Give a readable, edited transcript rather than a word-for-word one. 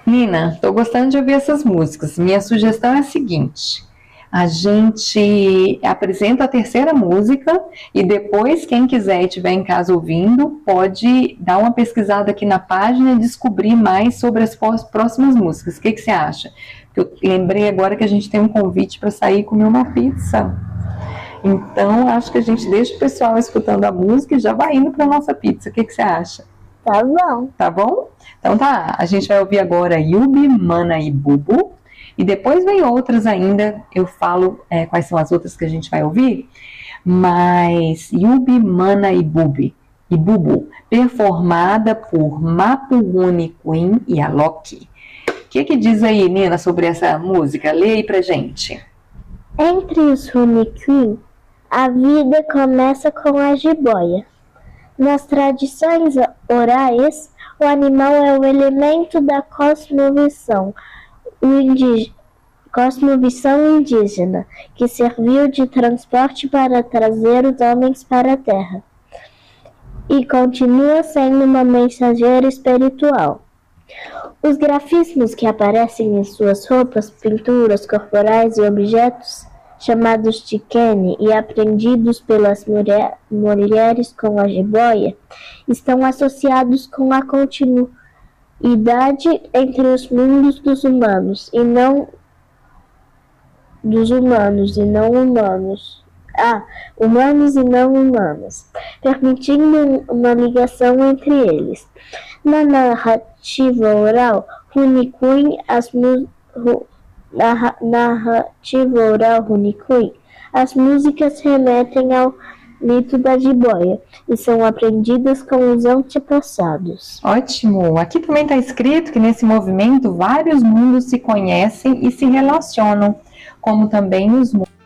Nina, tô gostando de ouvir essas músicas. Minha sugestão é a seguinte: a gente apresenta a terceira música e depois, quem quiser e estiver em casa ouvindo, pode dar uma pesquisada aqui na página e descobrir mais sobre as próximas músicas. O que você acha? Eu lembrei agora que a gente tem um convite para sair e comer uma pizza. Então, acho que a gente deixa o pessoal escutando a música e já vai indo para a nossa pizza. O que você acha? Tá bom. Tá bom? Então tá, a gente vai ouvir agora Yubi, Mana e Bubu. E depois vem outras ainda, eu falo quais são as outras que a gente vai ouvir. Mas Yubi, Mana e Bubu, performada por Mapuguni Queen e Alok. O que diz aí, Nina, sobre essa música? Lê aí pra gente. Entre os Runiquim, a vida começa com a jiboia. Nas tradições orais, o animal é o elemento da cosmovisão indígena, que serviu de transporte para trazer os homens para a terra, e continua sendo uma mensageira espiritual. Os grafismos que aparecem em suas roupas, pinturas corporais e objetos, chamados de Kene e aprendidos pelas mulheres com a jiboia, estão associados com a continuidade entre os mundos dos humanos e não humanos, permitindo uma ligação entre eles. Na narrativa oral Runicuim, as músicas remetem ao mito da jiboia e são aprendidas com os antepassados. Ótimo! Aqui também está escrito que nesse movimento vários mundos se conhecem e se relacionam, como também os mundos